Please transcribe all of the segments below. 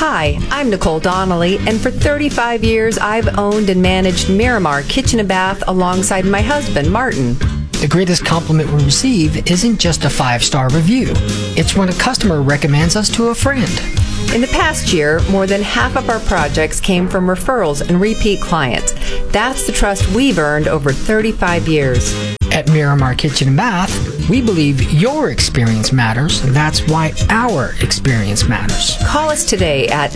Hi, I'm Nicole Donnelly, and for 35 years, I've owned and managed Miramar Kitchen and Bath alongside my husband, Martin. The greatest compliment we receive isn't just a 5-star review. It's when a customer recommends us to a friend. In the past year, more than half of our projects came from referrals and repeat clients. That's the trust we've earned over 35 years. At Miramar Kitchen and Bath, we believe your experience matters. That's why our experience matters. Call us today at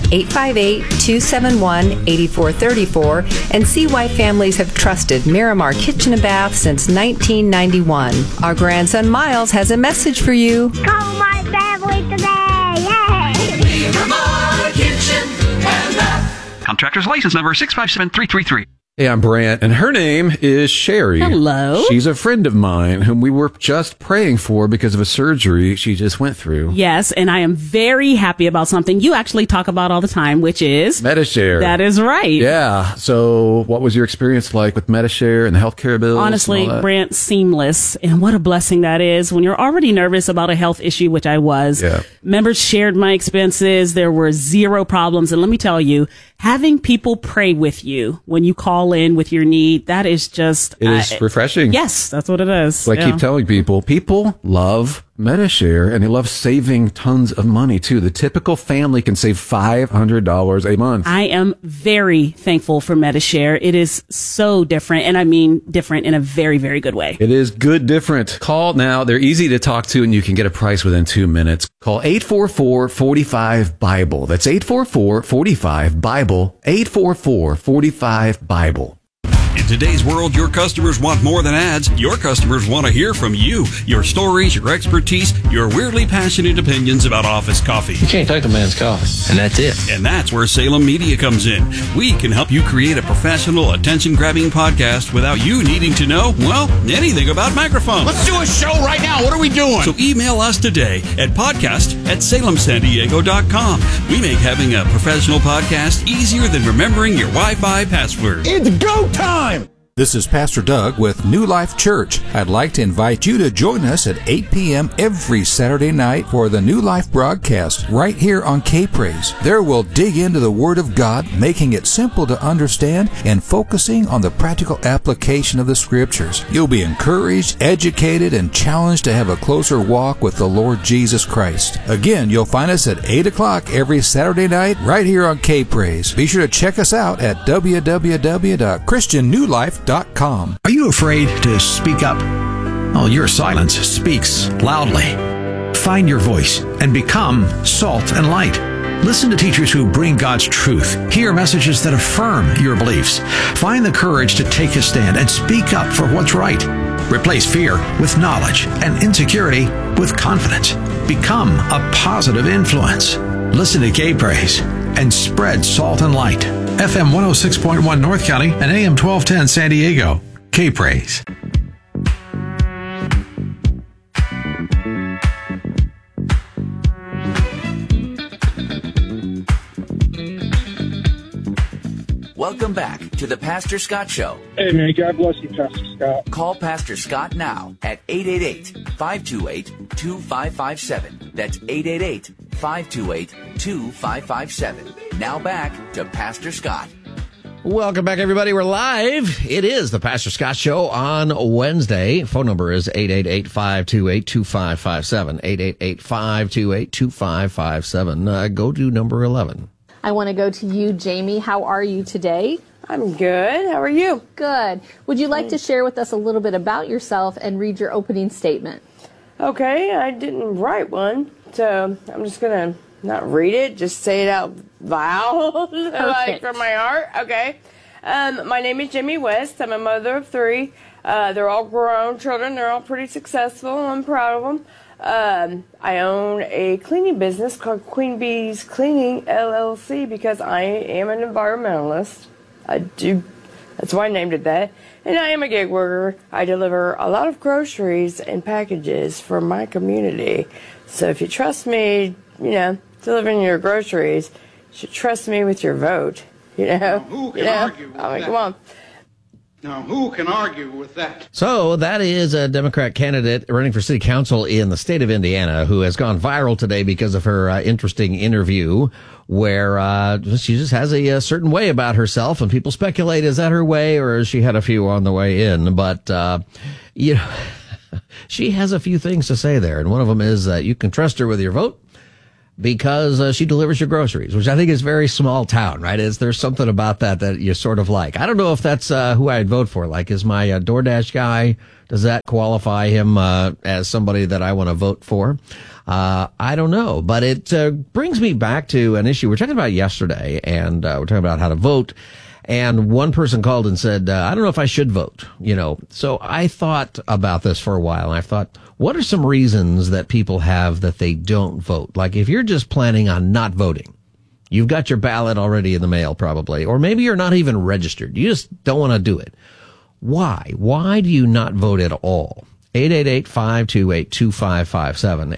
858-271-8434 and see why families have trusted Miramar Kitchen and Bath since 1991. Our grandson Miles has a message for you. Call my family today! Yay! Miramar Kitchen and Bath. Contractor's license number 657333. Hey, I'm Brant, and her name is Sherry. Hello. She's a friend of mine whom we were just praying for because of a surgery she just went through. Yes, and I am very happy about something you actually talk about all the time, which is Medi-Share. That is right. Yeah. So what was your experience like with Medi-Share and the healthcare bills? Honestly, Brant, seamless. And what a blessing that is when you're already nervous about a health issue, which I was. Yeah. Members shared my expenses. There were zero problems. And let me tell you, having people pray with you when you call in with your need, that is just... It is refreshing. Yes, that's what it is. So I keep telling people love Medi-Share, and they love saving tons of money, too. The typical family can save $500 a month. I am very thankful for Medi-Share. It is so different, and I mean different in a very, very good way. It is good different. Call now. They're easy to talk to, and you can get a price within 2 minutes. Call 844-45-BIBLE. That's 844-45-BIBLE. 844-45-BIBLE. In today's world, your customers want more than ads. Your customers want to hear from you, your stories, your expertise, your weirdly passionate opinions about office coffee. You can't take a man's coffee, and that's it. And that's where Salem Media comes in. We can help you create a professional, attention-grabbing podcast without you needing to know, well, anything about microphones. Let's do a show right now. What are we doing? So email us today at podcast@salemsandiego.com. We make having a professional podcast easier than remembering your Wi-Fi password. It's go time! This is Pastor Doug with New Life Church. I'd like to invite you to join us at 8 p.m. every Saturday night for the New Life broadcast right here on K-Praise. There we'll dig into the Word of God, making it simple to understand and focusing on the practical application of the Scriptures. You'll be encouraged, educated, and challenged to have a closer walk with the Lord Jesus Christ. Again, you'll find us at 8 o'clock every Saturday night right here on K-Praise. Be sure to check us out at www.christiannewlife.com. Are you afraid to speak up? Oh, your silence speaks loudly. Find your voice and become salt and light. Listen to teachers who bring God's truth. Hear messages that affirm your beliefs. Find the courage to take a stand and speak up for what's right. Replace fear with knowledge and insecurity with confidence. Become a positive influence. Listen to K-Praise and spread salt and light. FM 106.1 North County and AM 1210 San Diego. K-Praise. Welcome back to the Pastor Scott Show. Hey, man, God bless you, Pastor Scott. Call Pastor Scott now at 888-528-2557. That's 888-528-2557. Now back to Pastor Scott. Welcome back, everybody. We're live. It is the Pastor Scott Show on Wednesday. Phone number is 888-528-2557. 888-528-2557. Go to number 11. I want to go to you, Jamie. How are you today? I'm good. How are you? Good. Would you like to share with us a little bit about yourself and read your opening statement? Okay, I didn't write one, so I'm just going to not read it, just say it out loud, like from my heart. Okay. My name is Jamie West. I'm a mother of 3. They're all grown children. They're all pretty successful. I'm proud of them. I own a cleaning business called Queen Bee's Cleaning LLC because I am an environmentalist. That's why I named it that. And I am a gig worker. I deliver a lot of groceries and packages for my community. So if you trust me, delivering your groceries, you should trust me with your vote. Who can argue with that? Come on. Now, who can argue with that? So that is a Democrat candidate running for city council in the state of Indiana who has gone viral today because of her interesting interview where she just has a certain way about herself, and people speculate, is that her way or has she had a few on the way in? But, she has a few things to say there, and one of them is that you can trust her with your vote because she delivers your groceries, which I think is very small town, right? There's something about that you sort of like. I don't know if that's who I'd vote for. Like, is my DoorDash guy, does that qualify him as somebody that I want to vote for? I don't know. But it brings me back to an issue we were talking about yesterday, and we're talking about how to vote. And one person called and said, I don't know if I should vote, So I thought about this for a while, and I thought, what are some reasons that people have that they don't vote? Like, if you're just planning on not voting, you've got your ballot already in the mail probably, or maybe you're not even registered. You just don't want to do it. Why? Why do you not vote at all? 888-528-2557,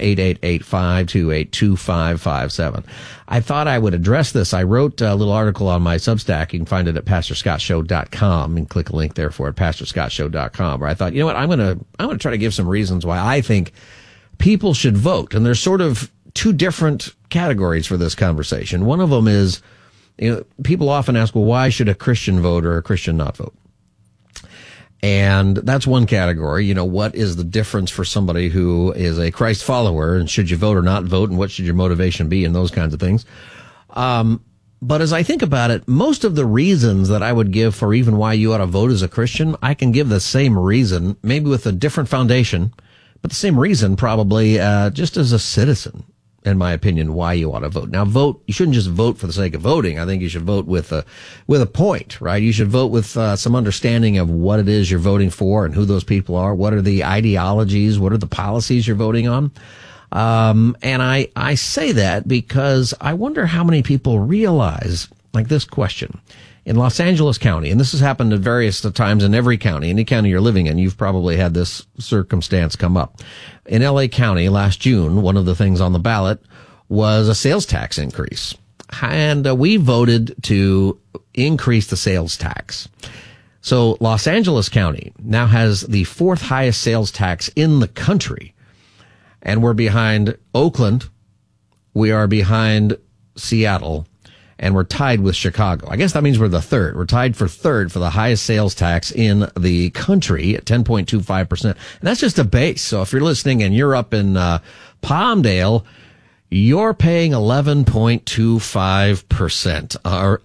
888-528-2557. I thought I would address this. I wrote a little article on my Substack. You can find it at PastorScottShow.com and click a link there for it, PastorScottShow.com, where I thought, what, I'm going to try to give some reasons why I think people should vote. And there's sort of two different categories for this conversation. One of them is, people often ask, well, why should a Christian vote or a Christian not vote? And that's one category. What is the difference for somebody who is a Christ follower, and should you vote or not vote, and what should your motivation be, and those kinds of things. But as I think about it, most of the reasons that I would give for even why you ought to vote as a Christian, I can give the same reason, maybe with a different foundation, but the same reason probably just as a citizen, in my opinion, why you ought to vote. Now, you shouldn't just vote for the sake of voting. I think you should vote with a point, right? You should vote with some understanding of what it is you're voting for and who those people are. What are the ideologies? What are the policies you're voting on? And I say that because I wonder how many people realize, like this question. In Los Angeles County, and this has happened at various times in every county, any county you're living in, you've probably had this circumstance come up. In LA County last June, one of the things on the ballot was a sales tax increase. And we voted to increase the sales tax. So Los Angeles County now has the fourth highest sales tax in the country. And we're behind Oakland. We are behind Seattle. And we're tied with Chicago. I guess that means we're the third. We're tied for third for the highest sales tax in the country at 10.25%. And that's just a base. So if you're listening and you're up in Palmdale, you're paying 11.25%, or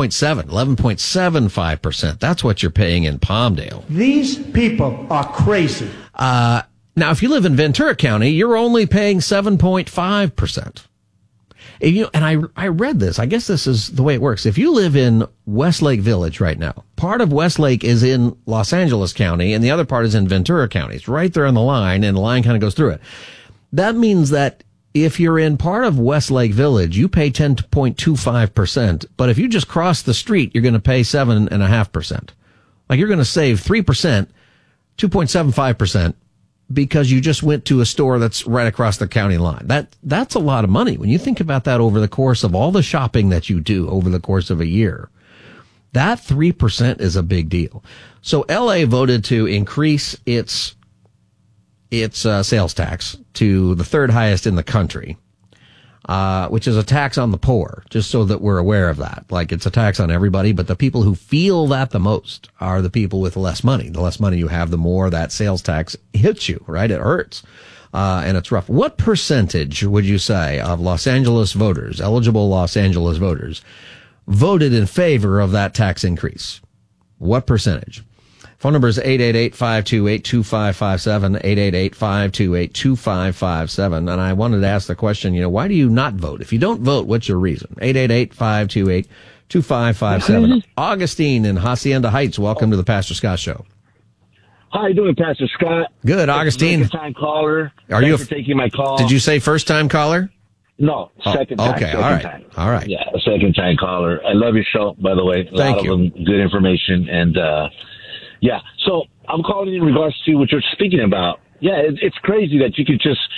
11.75%. That's what you're paying in Palmdale. These people are crazy. Now, if you live in Ventura County, you're only paying 7.5%. And I read this. I guess this is the way it works. If you live in Westlake Village right now, part of Westlake is in Los Angeles County and the other part is in Ventura County. It's right there on the line, and the line kind of goes through it. That means that if you're in part of Westlake Village, you pay 10.25%. But if you just cross the street, you're going to pay 7.5%. Like, you're going to save 3%, 2.75%. Because you just went to a store that's right across the county line. That's a lot of money. When you think about that over the course of all the shopping that you do over the course of a year, that 3% is a big deal. So LA voted to increase its sales tax to the third highest in the country, which is a tax on the poor, just so that we're aware of that. Like, it's a tax on everybody, but the people who feel that the most are the people with less money. The less money you have, the more that sales tax hits you, right? It hurts. And it's rough. What percentage would you say of Los Angeles voters, eligible Los Angeles voters, voted in favor of that tax increase? What percentage? Phone number is 888-528-2557, 888-528-2557. And I wanted to ask the question, why do you not vote? If you don't vote, what's your reason? 888-528-2557. Augustine in Hacienda Heights, welcome to the Pastor Scott Show. How you doing, Pastor Scott? Good, Augustine. Second-time caller. Thanks for taking my call. Did you say first-time caller? No, second time. Okay, all right. Time. All right. Yeah, second-time caller. I love your show, by the way. Thank you. A lot of them, good information, and yeah, so I'm calling in regards to what you're speaking about. Yeah, it's crazy that you could just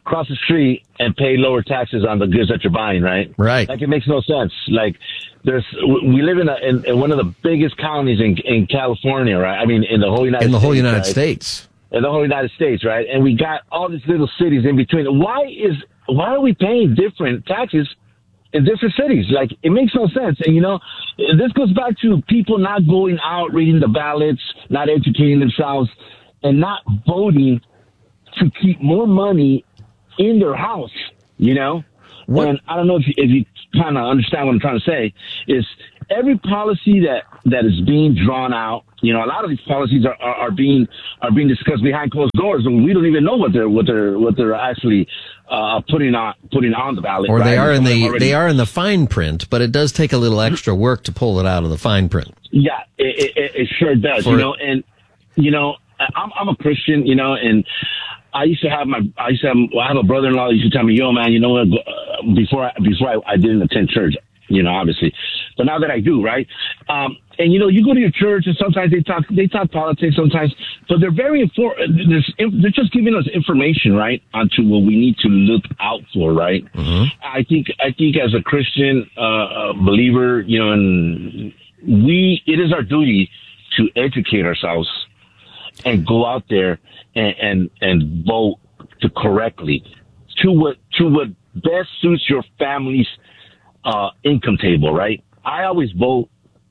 across the street and pay lower taxes on the goods that you're buying, right? Right. Like, it makes no sense. Like, we live in one of the biggest counties in California, right? I mean, in the whole United States. In the whole United right? States. In the whole United States, right? And we got all these little cities in between. Why are we paying different taxes in different cities? Like, it makes no sense. And, you know, this goes back to people not going out, reading the ballots, not educating themselves, and not voting to keep more money in their house, you know? And I don't know if you kind of understand what I'm trying to say, is every policy that is being drawn out, you know, a lot of these policies are being discussed behind closed doors, and we don't even know what they're actually putting on the ballot. Or right? they are in the fine print, but it does take a little extra work to pull it out of the fine print. Yeah, it sure does. You know, and you know, I'm a Christian, you know, and I have a brother-in-law that used to tell me, yo, man, you know what, before I didn't attend church, you know, obviously, but now that I do, right? And you know, you go to your church and sometimes they talk politics sometimes, but they're very they're just giving us information, right, onto what we need to look out for, right? Mm-hmm. I think as a Christian believer, you know, and it is our duty to educate ourselves and go out there and vote correctly to what best suits your family's income table, right? I always vote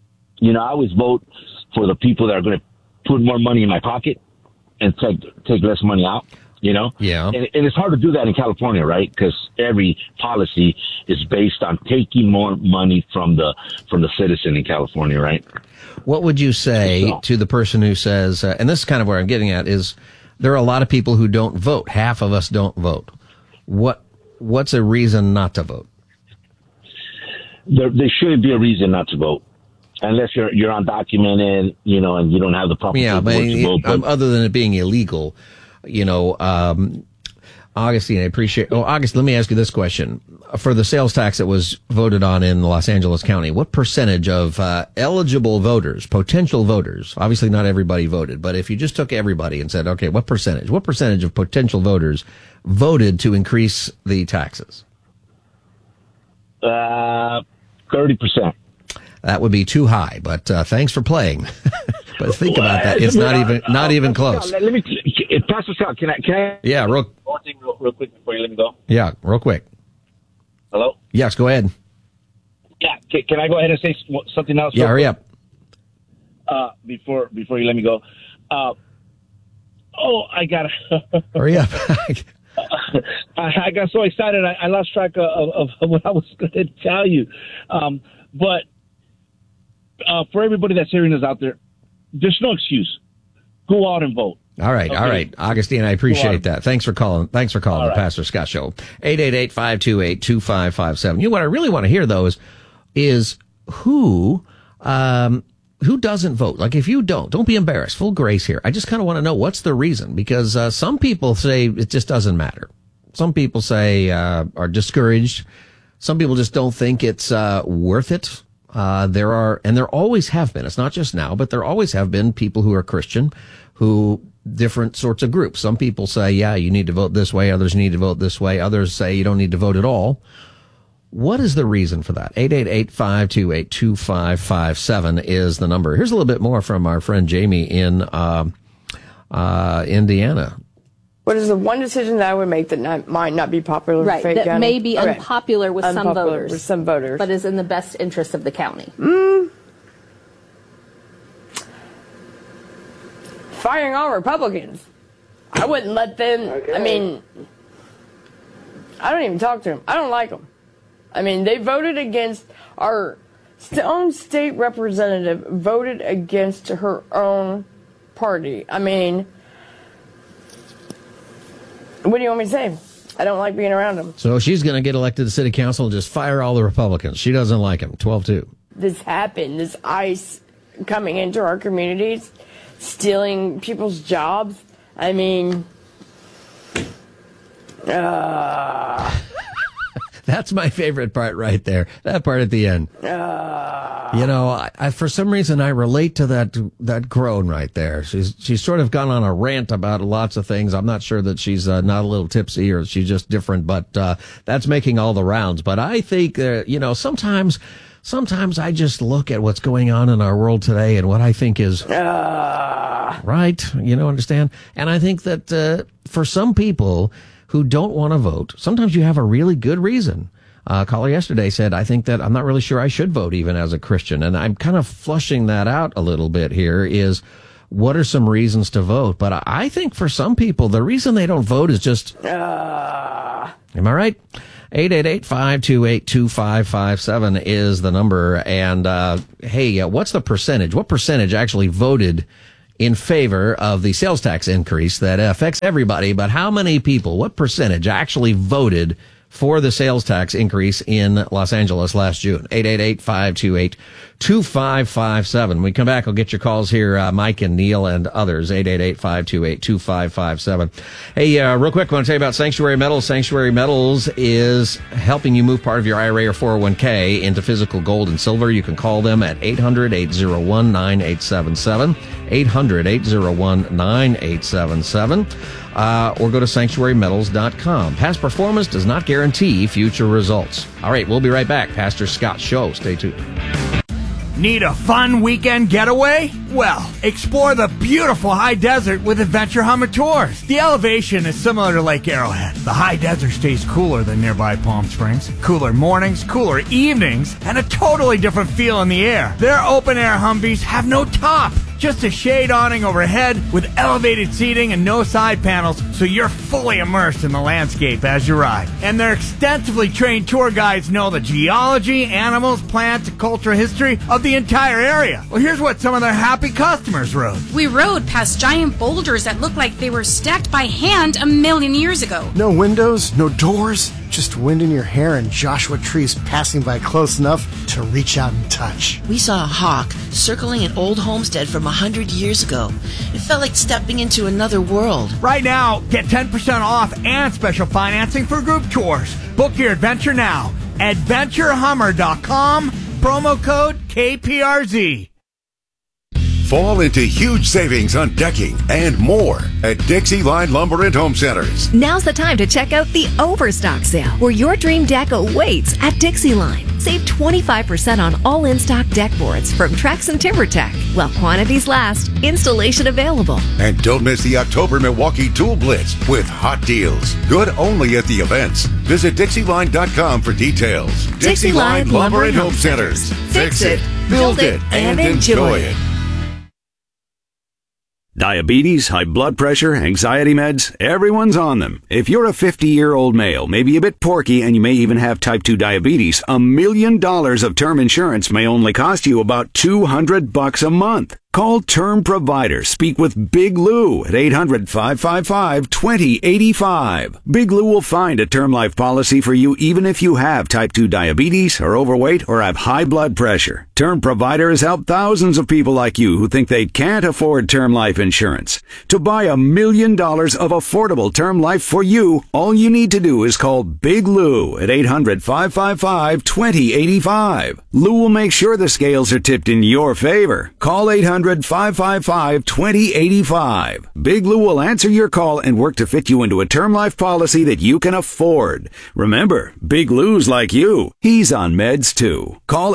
for the people that are going to put more money in my pocket and take less money out, you know? Yeah. And it's hard to do that in California, right? Because every policy is based on taking more money from the citizen in California, right? What would you say to the person who says, and this is kind of where I'm getting at, is there are a lot of people who don't vote. Half of us don't vote. What's a reason not to vote? There shouldn't be a reason not to vote, unless you're undocumented, you know, and you don't have the proper paperwork to vote. But other than it being illegal, you know, Augustine, I appreciate. Oh, August, let me ask you this question: for the sales tax that was voted on in Los Angeles County, what percentage of eligible voters, potential voters, obviously not everybody voted, but if you just took everybody and said, okay, what percentage of potential voters voted to increase the taxes? 30%. That would be too high, but thanks for playing. But think about that; it's not even close. Let me, Pastor Scott, can I? Yeah, one thing real quick before you let me go. Yeah, real quick. Hello. Yes, go ahead. Yeah, can I go ahead and say something else? Yeah, hurry up. Before you let me go. I gotta hurry up. I got so excited I lost track of what I was going to tell you. But for everybody that's hearing us out there, there's no excuse. Go out and vote. All right, okay. All right. Augustine, I appreciate that. Thanks for calling the Pastor Scott Show. 888-528-2557. You know what I really want to hear, though, is who doesn't vote? Like, if you don't be embarrassed. Full grace here. I just kind of want to know what's the reason, because some people say it just doesn't matter. Some people say are discouraged. Some people just don't think it's worth it. There always have been. It's not just now, but there always have been people who are Christian, who different sorts of groups. Some people say, yeah, you need to vote this way. Others need to vote this way. Others say you don't need to vote at all. What is the reason for that? 888-528-2557 is the number. Here's a little bit more from our friend Jamie in Indiana. What is the one decision that I would make that might not be popular right, with Fayette County? That may be unpopular with some voters. But is in the best interest of the county. Firing all Republicans. I wouldn't let them, okay. I mean, I don't even talk to them. I don't like them. I mean, they voted against our own state representative, voted against her own party. I mean, what do you want me to say? I don't like being around them. So she's going to get elected to city council and just fire all the Republicans. She doesn't like them. 12-2. This happened. This ICE coming into our communities, stealing people's jobs. I mean, That's my favorite part right there. That part at the end. You know, I for some reason I relate to that groan right there. She's sort of gone on a rant about lots of things. I'm not sure that she's not a little tipsy or she's just different, but that's making all the rounds. But I think you know, sometimes I just look at what's going on in our world today and what I think is right. You know, understand? And I think that for some people who don't want to vote, sometimes you have a really good reason. A caller yesterday said, I think that I'm not really sure I should vote even as a Christian. And I'm kind of flushing that out a little bit here is what are some reasons to vote? But I think for some people, the reason they don't vote is just, am I right? 888-528-2557 is the number. And, hey, what's the percentage? What percentage actually voted in favor of the sales tax increase that affects everybody? But how many people, what percentage actually voted for the sales tax increase in Los Angeles last June? 888-528-2557. When we come back, I'll get your calls here, Mike and Neil and others, 888-528-2557. Hey, real quick, I want to tell you about Sanctuary Metals. Sanctuary Metals is helping you move part of your IRA or 401k into physical gold and silver. You can call them at 800-801-9877, 800-801-9877. Or go to sanctuarymetals.com. Past performance does not guarantee future results. All right, we'll be right back. Pastor Scott Show. Stay tuned. Need a fun weekend getaway? Well, explore the beautiful high desert with Adventure Hummer Tours. The elevation is similar to Lake Arrowhead. The high desert stays cooler than nearby Palm Springs. Cooler mornings, cooler evenings, and a totally different feel in the air. Their open-air Humvees have no top, just a shade awning overhead with elevated seating and no side panels, so you're fully immersed in the landscape as you ride. And their extensively trained tour guides know the geology, animals, plants, and cultural history of the entire area. Well, here's what some of their happy customers rode. We rode past giant boulders that looked like they were stacked by hand 1,000,000 years ago. No windows, no doors, just wind in your hair and Joshua trees passing by close enough to reach out and touch. We saw a hawk circling an old homestead from 100 years ago. It felt like stepping into another world. Right now, get 10% off and special financing for group tours. Book your adventure now. AdventureHummer.com, promo code KPRZ. Fall into huge savings on decking and more at Dixie Line Lumber and Home Centers. Now's the time to check out the Overstock Sale, where your dream deck awaits at Dixie Line. Save 25% on all in-stock deck boards from Trex and TimberTech. While quantities last, installation available. And don't miss the October Milwaukee Tool Blitz with hot deals. Good only at the events. Visit DixieLine.com for details. Dixie Line Lumber and Home Centers. Fix it, build it, and enjoy it. Diabetes, high blood pressure, anxiety meds, everyone's on them. If you're a 50-year-old male, maybe a bit porky, and you may even have type 2 diabetes, $1 million of term insurance may only cost you about $200 a month. Call Term Provider. Speak with Big Lou at 800-555-2085. Big Lou will find a term life policy for you even if you have type 2 diabetes, are overweight, or have high blood pressure. Term Provider has helped thousands of people like you who think they can't afford term life insurance. To buy $1 million of affordable term life for you, all you need to do is call Big Lou at 800-555-2085. Lou will make sure the scales are tipped in your favor. Call 800-555-2085. Big Lou will answer your call and work to fit you into a term life policy that you can afford. Remember, Big Lou's like you. He's on meds too. Call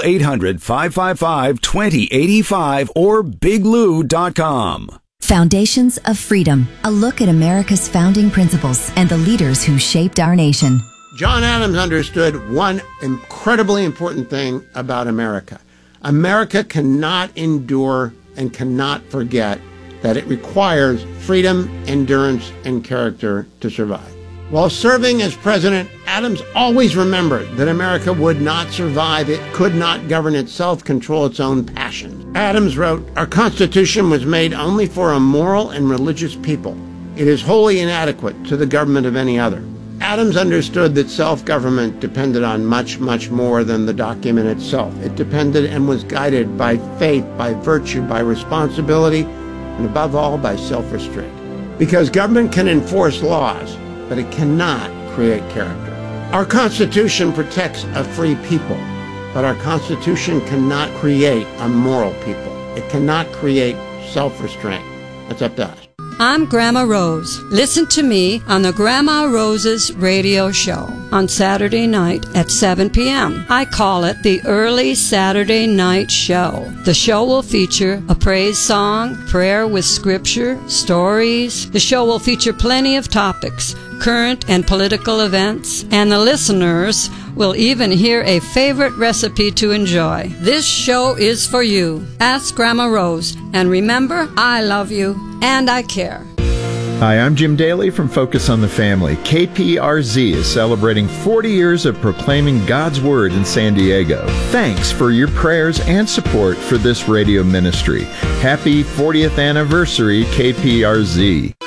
800-555-2085 or biglou.com. Foundations of Freedom, a look at America's founding principles and the leaders who shaped our nation. John Adams understood one incredibly important thing about America. America cannot endure and cannot forget that it requires freedom, endurance, and character to survive. While serving as president, Adams always remembered that America would not survive. It could not govern itself, control its own passions. Adams wrote, "Our Constitution was made only for a moral and religious people. It is wholly inadequate to the government of any other." Adams understood that self-government depended on much, much more than the document itself. It depended and was guided by faith, by virtue, by responsibility, and above all, by self-restraint. Because government can enforce laws, but it cannot create character. Our Constitution protects a free people, but our Constitution cannot create a moral people. It cannot create self-restraint. That's up to us. I'm Grandma Rose. Listen to me on the Grandma Rose's radio show on Saturday night at 7 p.m. I call it the Early Saturday Night Show. The show will feature a praise song, prayer with scripture, stories. The show will feature plenty of topics, current and political events, and the listeners will even hear a favorite recipe to enjoy. This show is for you. Ask Grandma Rose, and remember, I love you and I care. Hi, I'm Jim Daly from Focus on the Family. KPRZ is celebrating 40 years of proclaiming God's Word in San Diego. Thanks for your prayers and support for this radio ministry. Happy 40th anniversary, KPRZ.